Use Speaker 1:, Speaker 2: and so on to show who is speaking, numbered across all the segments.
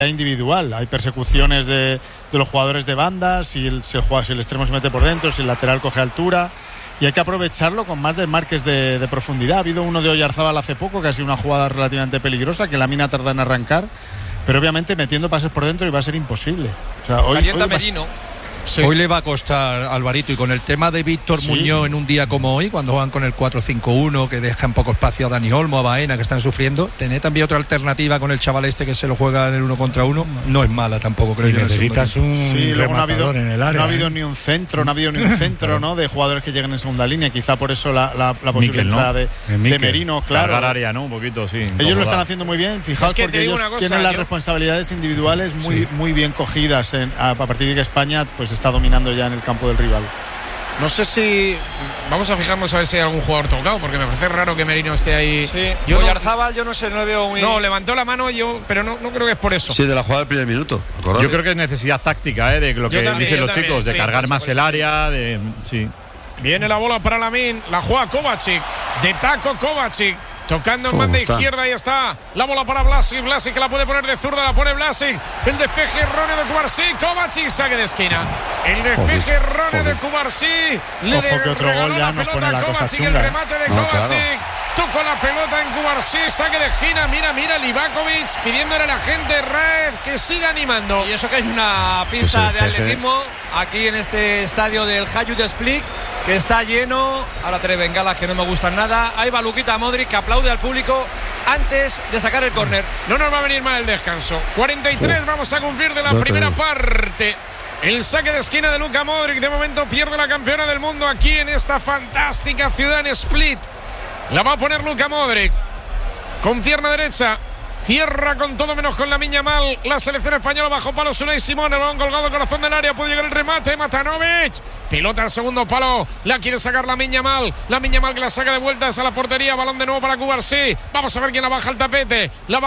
Speaker 1: individual. Hay persecuciones de los jugadores de banda, si el extremo se mete por dentro, si el lateral coge altura, y hay que aprovecharlo con más desmarques de profundidad. Ha habido uno de Oyarzábal hace poco que ha sido una jugada relativamente peligrosa, que Lamine tarda en arrancar, pero obviamente metiendo pases por dentro y va a ser imposible. O sea, hoy
Speaker 2: Merino.
Speaker 3: Sí. Hoy le va a costar Alvarito, y con el tema de Víctor Muñoz en un día como hoy, cuando van con el 4-5-1, que dejan poco espacio a Dani Olmo, a Baena, que están sufriendo, tener también otra alternativa con el chaval este que se lo juega en el 1 contra 1, no es mala tampoco, creo
Speaker 4: y
Speaker 3: yo.
Speaker 4: Necesitas un rematador en el área.
Speaker 1: No ha habido ni un centro, ¿no? De jugadores que lleguen en segunda línea, quizá por eso la posible entrada de Merino, claro.
Speaker 5: Cargar área, ¿no? Un poquito, sí.
Speaker 1: Ellos lo están haciendo muy bien, fijaos, porque ellos tienen las responsabilidades individuales muy bien cogidas a partir de que España pues está dominando ya en el campo del rival.
Speaker 2: No sé si vamos a fijarnos a ver si hay algún jugador tocado, porque me parece raro que Merino esté ahí.
Speaker 6: Sí. Oyarzábal, yo no sé, no le veo muy...
Speaker 2: No, levantó la mano pero no creo que es por eso.
Speaker 7: Sí, de la jugada del primer minuto.
Speaker 5: Yo creo que es necesidad táctica, de lo que dicen los chicos, de cargar más el área, sí.
Speaker 2: Viene la bola para Lamine, la juega Kovacic, de taco Kovacic. Tocando en banda izquierda, ahí está la bola para Vlasic que la puede poner de zurda, la pone Vlasic, el despeje erróneo de Cubarsí, Kovacic, saque de esquina, el despeje erróneo de Cubarsí,
Speaker 1: le que otro gol ya nos pone la cosa chunga.
Speaker 2: El remate de Kovacic, tocó la pelota en Cubarsí, saque de esquina, mira Livakovic pidiéndole a la gente Raed que siga animando.
Speaker 6: Y eso que hay una pista de atletismo aquí en este estadio del Hajduk Split, que está lleno. Ahora tres bengalas que no me gustan nada. Ahí va Luka Modric, que aplaude al público antes de sacar el córner.
Speaker 2: No nos va a venir mal el descanso. 43 vamos a cumplir de la primera parte. El saque de esquina de Luka Modric. De momento pierde la campeona del mundo aquí en esta fantástica ciudad en Split. La va a poner Luka Modric con pierna derecha. Cierra con todo menos con Lamine Yamal. La selección española bajo palo. Unai Simón, el balón colgado al corazón del área. Puede llegar el remate. Matanovic. Pelota al segundo palo. La quiere sacar Lamine Yamal. Lamine Yamal que la saca de vueltas a la portería. Balón de nuevo para Cubarsí. Vamos a ver quién la baja al tapete.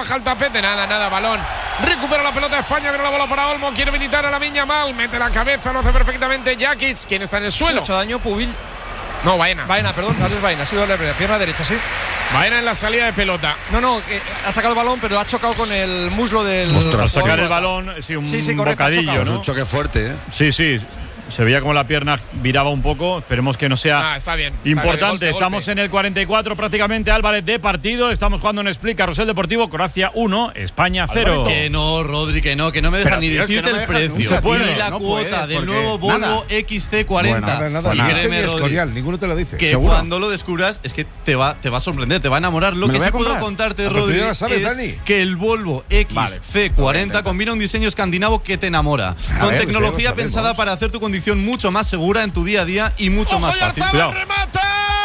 Speaker 2: Nada. Balón. Recupera la pelota de España. Viene la bola para Olmo. Quiere habilitar a Lamine Yamal. Mete la cabeza. Lo hace perfectamente Jakic. ¿Quién está en el suelo?
Speaker 6: Se ha hecho daño Pubil.
Speaker 2: No, Baena,
Speaker 6: perdón, no es Baena, ha sido la pierna derecha, sí.
Speaker 2: Baena en la salida de pelota.
Speaker 6: No, ha sacado el balón, pero ha chocado con el muslo del...
Speaker 5: Al sacar el balón, un bocadillo, ¿no?
Speaker 7: Un choque fuerte,
Speaker 5: Sí. Se veía como la pierna viraba un poco. Esperemos que no sea importante. Estamos en el 44 prácticamente, Álvarez, de partido. Estamos jugando en Split, Carrusel Deportivo, Croacia 1, España 0.
Speaker 8: Que no, Rodri, que no me dejan ni decirte el precio.
Speaker 5: Ni
Speaker 8: la cuota del nuevo Volvo XC40.
Speaker 4: Nada.
Speaker 8: Y créeme, Rodri,
Speaker 4: ninguno te lo dice.
Speaker 8: Que ¿seguro? Cuando lo descubras es que te va a sorprender, te va a enamorar. Lo que sí puedo contarte, Rodri, es que el Volvo XC40 combina un diseño escandinavo que te enamora. Con tecnología pensada para hacer tu condición mucho más segura en tu día a día y mucho más fácil.
Speaker 2: ¡Remata!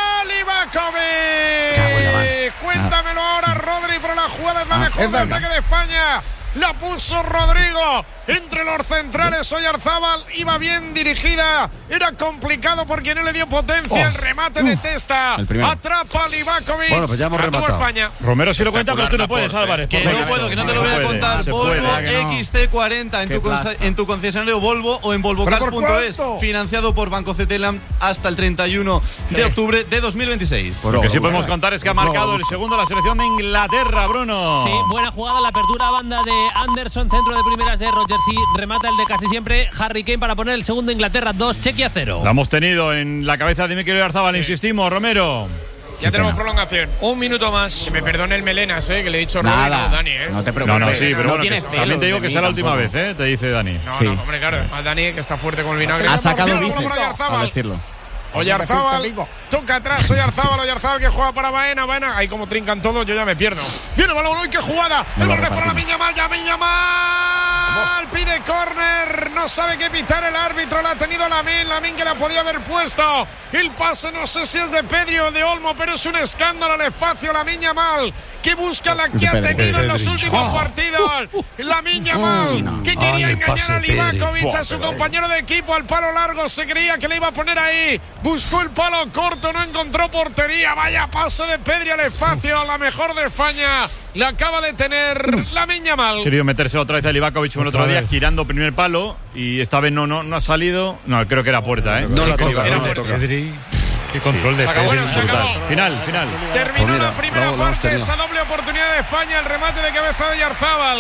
Speaker 2: Livakovic. Cuéntamelo ahora, Rodri, pero la jugada es la mejor del ataque de España. La puso Rodrigo entre los centrales. Oyarzábal iba bien dirigida. Era complicado porque no le dio potencia. El remate de Testa. Atrapa a Livakovic.
Speaker 7: Bueno, pues ya hemos rematado.
Speaker 2: España.
Speaker 5: Romero sí lo cuenta, pero tú no puedes, Álvarez.
Speaker 8: Que no puedo, que no te lo voy a contar. Volvo XC40 en tu concesionario Volvo o en volvocars.es. Financiado por Banco CTLAM hasta el 31 de octubre de 2026.
Speaker 5: Lo que sí podemos contar es que ha marcado el segundo la selección de Inglaterra, Bruno.
Speaker 9: Sí, buena jugada, la apertura a banda de Anderson, centro de primeras de Rodgers y remata el de casi siempre Harry Kane para poner el segundo. Inglaterra 2, Chequia 0.
Speaker 5: La hemos tenido en la cabeza de Mikel Oyarzábal, insistimos, Romero.
Speaker 2: Ya tenemos prolongación.
Speaker 6: Un minuto más.
Speaker 2: Que me perdone el Melenas, que le he dicho Rodri, no Dani,
Speaker 5: No te preocupes. Sí, pero bueno, también te digo que sea la última vez, te dice Dani.
Speaker 2: No, hombre, claro. A Dani, que está fuerte con el vinagre.
Speaker 9: Ha sacado bíceps, a decirlo.
Speaker 2: Oyarzábal, toca atrás, Oyarzábal que juega para Baena, ahí como trincan todos, yo ya me pierdo. Viene el balón, ¡uy, qué jugada! El balón es para Lamine Yamal, pide córner, no sabe qué pitar el árbitro, la ha tenido Lamine que la podía haber puesto. El pase no sé si es de Pedri o de Olmo, pero es un escándalo al espacio. Lamine Yamal, que busca la que ha tenido en los últimos partidos. Lamine Yamal, que quería engañar a Livakovic, a su compañero de equipo, al palo largo, se creía que le iba a poner ahí. Buscó el palo corto, no encontró portería. Vaya paso de Pedri al espacio, la mejor de España. La acaba de tener Lamine Yamal.
Speaker 5: Querido meterse otra vez a Livakovic el otro día, girando primer palo, y esta vez no ha salido. No, creo que era puerta,
Speaker 4: No la toca. Pedri. Qué control de Pedri.
Speaker 5: Final.
Speaker 2: Terminó la primera parte, esa doble oportunidad de España, el remate de cabeza de Oyarzábal.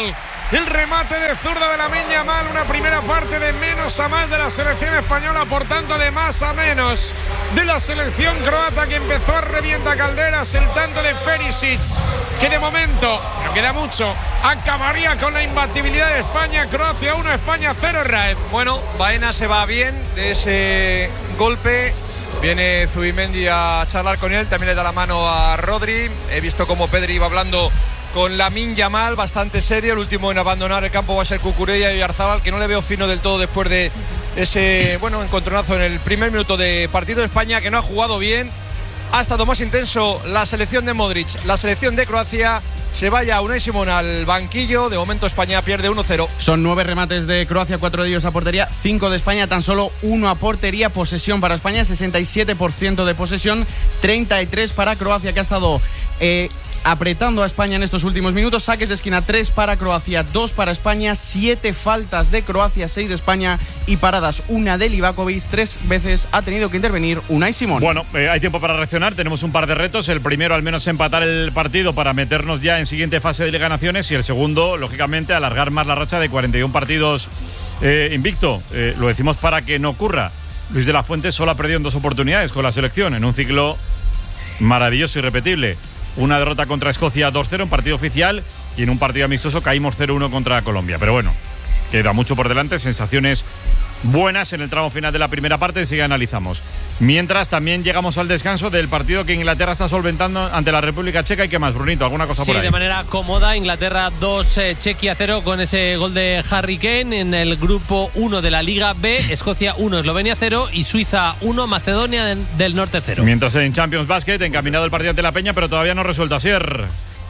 Speaker 2: El remate de zurda de Lamine Yamal, una primera parte de menos a más de la selección española, por tanto de más a menos de la selección croata, que empezó a revienta calderas. El tanto de Perisic, que de momento, no queda mucho, acabaría con la imbatibilidad de España. Croacia 1, España 0, Raed.
Speaker 6: Bueno, Baena se va bien de ese golpe. Viene Zubimendi a charlar con él, también le da la mano a Rodri. He visto cómo Pedri iba hablando con Lamine Yamal, bastante serio. El último en abandonar el campo va a ser Cucurella y Oyarzábal, que no le veo fino del todo después de ese encontronazo en el primer minuto de partido. España, que no ha jugado bien, ha estado más intenso la selección de Modric, la selección de Croacia. Se vaya Unai Simón al banquillo. De momento España pierde 1-0.
Speaker 7: Son 9 remates de Croacia, 4 de ellos a portería, 5 de España, tan solo 1 a portería. Posesión para España, 67% de posesión, 33 para Croacia, que ha estado apretando a España en estos últimos minutos. Saques de esquina, 3 para Croacia, 2 para España, 7 faltas de Croacia, 6 de España, y paradas, 1 de Livakovic. 3 veces ha tenido que intervenir Unai Simón.
Speaker 5: Bueno, hay tiempo para reaccionar. Tenemos un par de retos. El primero, al menos empatar el partido para meternos ya en siguiente fase de Liga de Naciones, y el segundo, lógicamente, alargar más la racha de 41 partidos invicto. Lo decimos para que no ocurra. Luis de la Fuente solo ha perdido en 2 oportunidades con la selección, en un ciclo maravilloso y irrepetible. Una derrota contra Escocia 2-0 en partido oficial, y en un partido amistoso caímos 0-1 contra Colombia. Pero bueno, queda mucho por delante, sensaciones buenas en el tramo final de la primera parte, enseguida analizamos. Mientras, también llegamos al descanso del partido que Inglaterra está solventando ante la República Checa. ¿Y qué más, Brunito? ¿Alguna cosa por ahí?
Speaker 9: Sí, de manera cómoda. Inglaterra 2, Chequia 0, con ese gol de Harry Kane. En el grupo 1 de la Liga B, Escocia 1, Eslovenia 0 y Suiza 1, Macedonia del Norte 0.
Speaker 5: Mientras en Champions Basket, encaminado el partido ante la Peña, pero todavía no resuelto. Asier.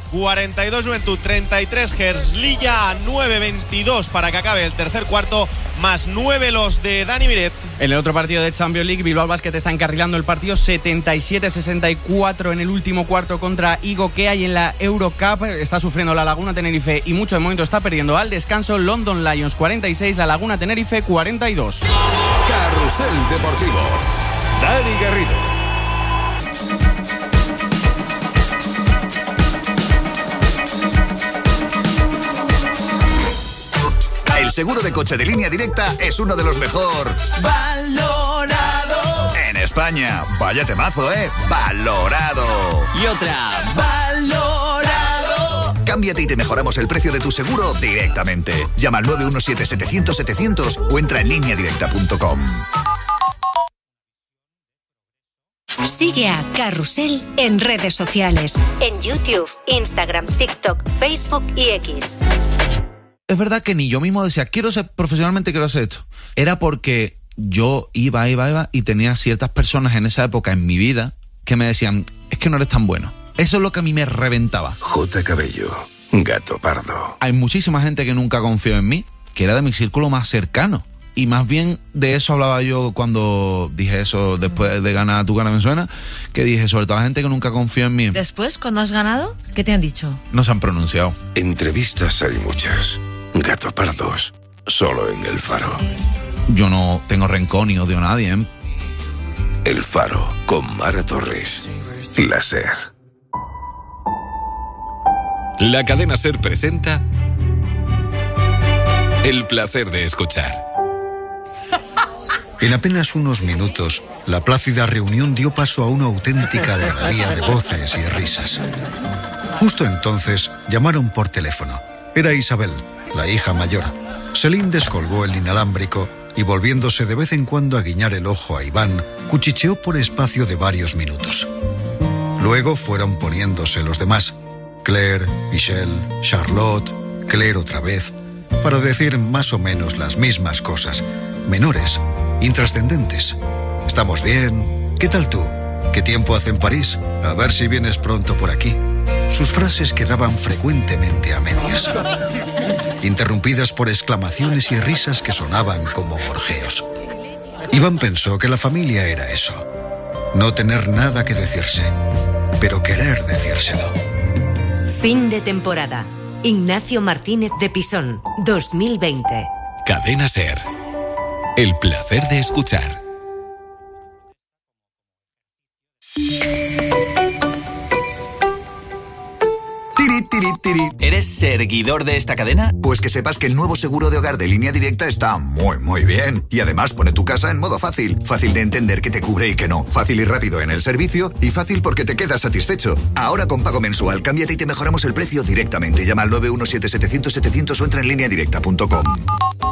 Speaker 10: 42 Juventud, 33 Herzliya, 9-22 para que acabe el tercer cuarto, más 9 los de Dani Miret.
Speaker 7: En el otro partido de Champions League, Bilbao Basket está encarrilando el partido 77-64 en el último cuarto contra Igokea, y en la Eurocup está sufriendo la Laguna Tenerife y mucho de momento está perdiendo. Al descanso, London Lions 46, la Laguna Tenerife 42.
Speaker 11: Carrusel Deportivo, Dani Garrido. El seguro de coche de Línea Directa es uno de los mejor valorado en España. Vaya temazo, valorado.
Speaker 12: Y otra, valorado.
Speaker 11: Cámbiate y te mejoramos el precio de tu seguro directamente. Llama al 917-700-700 o entra en lineadirecta.com.
Speaker 13: Sigue a Carrusel en redes sociales, en YouTube, Instagram, TikTok, Facebook y X.
Speaker 14: Es verdad que ni yo mismo decía, quiero ser esto. Era porque yo iba y tenía ciertas personas en esa época en mi vida que me decían, es que no eres tan bueno. Eso es lo que a mí me reventaba.
Speaker 11: J. Cabello, Gato Pardo.
Speaker 14: Hay muchísima gente que nunca confió en mí, que era de mi círculo más cercano. Y más bien de eso hablaba yo cuando dije eso después de ganar Tu Cara Me Suena, que dije, sobre todo la gente que nunca confió en mí.
Speaker 15: Después, cuando has ganado, ¿qué te han dicho?
Speaker 14: No se han pronunciado.
Speaker 11: Entrevistas hay muchas. Gato Pardos, solo en El Faro.
Speaker 14: Yo no tengo rencor ni odio a nadie, ¿eh?
Speaker 11: El Faro, con Mara Torres. La SER.
Speaker 16: La cadena SER presenta El placer de escuchar.
Speaker 17: En apenas unos minutos, la plácida reunión dio paso a una auténtica algarabía de voces y risas. Justo entonces, llamaron por teléfono. Era Isabel, la hija mayor. Selín descolgó el inalámbrico y, volviéndose de vez en cuando a guiñar el ojo a Iván, cuchicheó por espacio de varios minutos. Luego fueron poniéndose los demás. Claire, Michelle, Charlotte, Claire otra vez, para decir más o menos las mismas cosas, menores, intrascendentes. ¿Estamos bien? ¿Qué tal tú? ¿Qué tiempo hace en París? A ver si vienes pronto por aquí. Sus frases quedaban frecuentemente a medias, interrumpidas por exclamaciones y risas que sonaban como gorjeos. Iván pensó que la familia era eso: no tener nada que decirse, pero querer decírselo.
Speaker 13: Fin de temporada. Ignacio Martínez de Pisón, 2020.
Speaker 16: Cadena SER. El placer de escuchar.
Speaker 11: Tiri, tiri, tiri. ¿Eres seguidor de esta cadena? Pues que sepas que el nuevo seguro de hogar de Línea Directa está muy bien. Y además pone tu casa en modo fácil. Fácil de entender que te cubre y que no. Fácil y rápido en el servicio. Y fácil porque te quedas satisfecho. Ahora con pago mensual, cámbiate y te mejoramos el precio directamente. Llama al 917-700-700 o entra en lineadirecta.com.